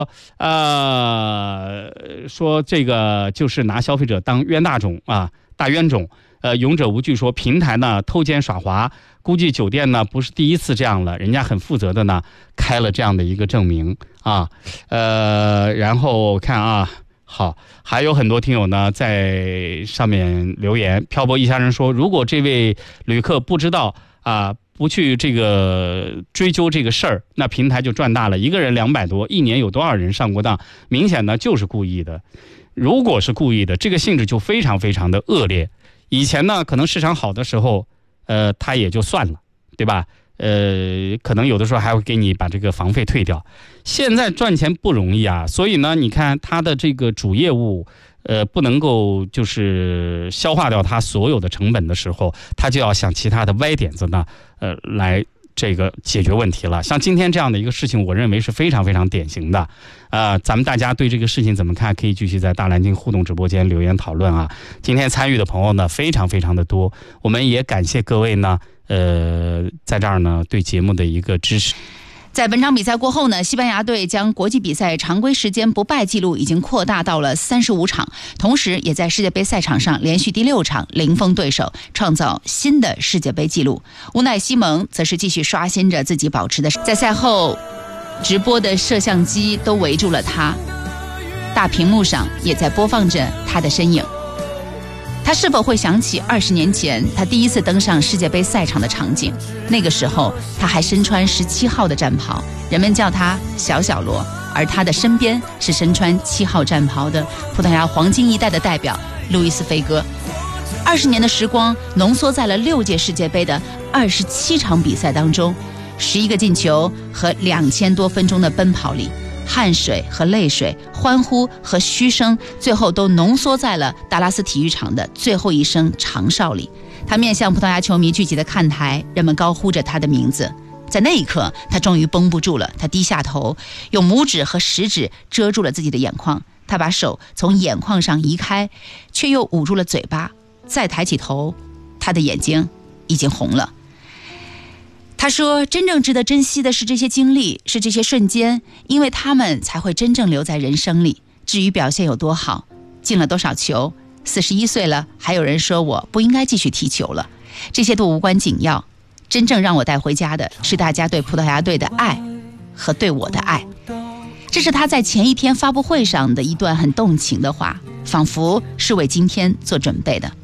说这个就是拿消费者当冤大种啊，大冤种。勇者无惧说平台呢偷奸耍滑，估计酒店呢不是第一次这样了，人家很负责的呢开了这样的一个证明啊。然后看啊，好，还有很多听友呢在上面留言。漂泊一家人说，如果这位旅客不知道啊，不去这个追究这个事儿，那平台就赚大了，一个人200多，一年有多少人上过当？明显呢就是故意的。如果是故意的，这个性质就非常非常的恶劣。以前呢可能市场好的时候他也就算了，对吧？可能有的时候还会给你把这个房费退掉。现在赚钱不容易啊，所以呢你看他的这个主业务不能够就是消化掉他所有的成本的时候，他就要想其他的歪点子呢来这个解决问题了。像今天这样的一个事情，我认为是非常非常典型的。咱们大家对这个事情怎么看，可以继续在大蓝鲸互动直播间留言讨论啊。今天参与的朋友呢非常非常的多，我们也感谢各位呢在这儿呢对节目的一个支持。 在本场比赛过后呢，西班牙队将国际比赛常规时间不败记录已经扩大到了35场，同时也在世界杯赛场上连续第6场零封对手，创造新的世界杯纪录。乌奈西蒙则是继续刷新着自己保持的，在赛后直播的摄像机都围住了他，大屏幕上也在播放着他的身影。他是否会想起20年前他第一次登上世界杯赛场的场景？那个时候他还身穿17号的战袍，人们叫他小小罗，而他的身边是身穿7号战袍的葡萄牙黄金一代的代表路易斯菲戈。20年的时光浓缩在了6届世界杯的27场比赛当中，11个进球和2000多分钟的奔跑里，汗水和泪水，欢呼和嘘声，最后都浓缩在了达拉斯体育场的最后一声长哨里。他面向葡萄牙球迷聚集的看台，人们高呼着他的名字。在那一刻，他终于绷不住了，他低下头，用拇指和食指遮住了自己的眼眶，他把手从眼眶上移开，却又捂住了嘴巴，再抬起头，他的眼睛已经红了。他说，真正值得珍惜的是这些经历，是这些瞬间，因为他们才会真正留在人生里。至于表现有多好，进了多少球，41岁了还有人说我不应该继续踢球了，这些都无关紧要。真正让我带回家的是大家对葡萄牙队的爱和对我的爱。这是他在前一天发布会上的一段很动情的话，仿佛是为今天做准备的。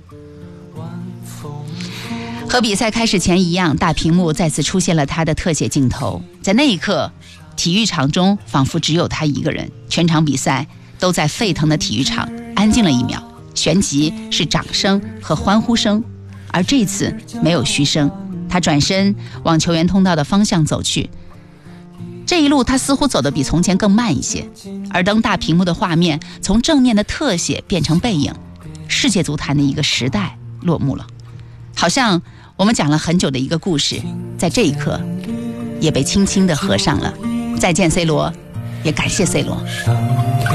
和比赛开始前一样，大屏幕再次出现了他的特写镜头。在那一刻，体育场中仿佛只有他一个人，全场比赛都在沸腾的体育场安静了1秒，旋即是掌声和欢呼声，而这次没有嘘声。他转身往球员通道的方向走去，这一路他似乎走得比从前更慢一些。而当大屏幕的画面从正面的特写变成背影，世界足坛的一个时代落幕了。好像我们讲了很久的一个故事，在这一刻也被轻轻地合上了。再见 C 罗，也感谢 C 罗。